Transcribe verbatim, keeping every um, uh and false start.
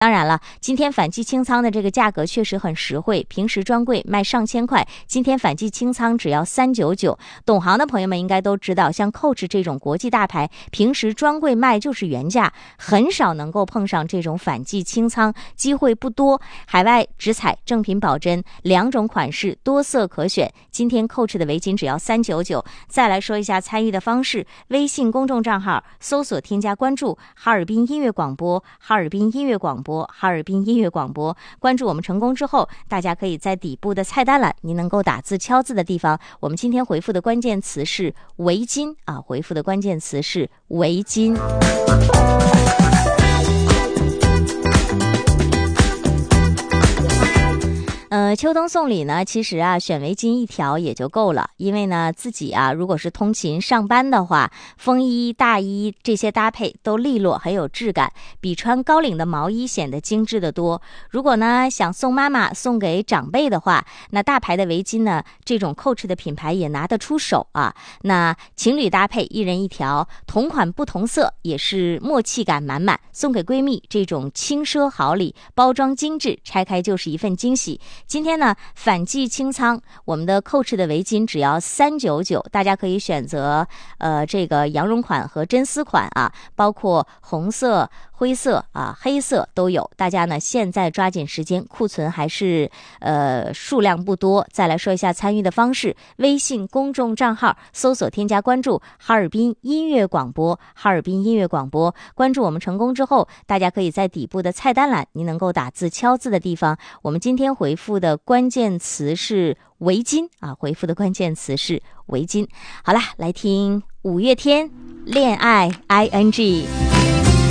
当然了，今天反季清仓的这个价格确实很实惠，平时专柜卖上千块，今天反季清仓只要三百九十九。懂行的朋友们应该都知道，像 Coach 这种国际大牌，平时专柜卖就是原价，很少能够碰上这种反季清仓，机会不多。海外直采，正品保真，两种款式，多色可选。今天 Coach 的围巾只要三百九十九。再来说一下参与的方式，微信公众账号搜索添加关注哈尔滨音乐广播，哈尔滨音乐广播，哈尔滨音乐广播。关注我们成功之后，大家可以在底部的菜单栏，您能够打字敲字的地方，我们今天回复的关键词是围巾啊，回复的关键词是围巾。呃，秋冬送礼呢，其实啊，选围巾一条也就够了。因为呢，自己啊，如果是通勤上班的话，风衣、大衣这些搭配都利落，很有质感，比穿高领的毛衣显得精致得多。如果呢，想送妈妈、送给长辈的话，那大牌的围巾呢，这种 Coach 的品牌也拿得出手啊。那情侣搭配，一人一条，同款不同色，也是默契感满满。送给闺蜜这种轻奢好礼，包装精致，拆开就是一份惊喜。今天呢，反季清仓，我们的 Coach 的围巾只要三百九十九，大家可以选择呃这个羊绒款和真丝款啊，包括红色、灰色啊、黑色都有。大家呢现在抓紧时间，库存还是呃数量不多。再来说一下参与的方式，微信公众账号搜索添加关注哈尔滨音乐广播，哈尔滨音乐广播。关注我们成功之后，大家可以在底部的菜单栏，您能够打字敲字的地方，我们今天回复的关键词是围巾啊，回复的关键词是围巾。好啦，来听五月天恋爱 I N G。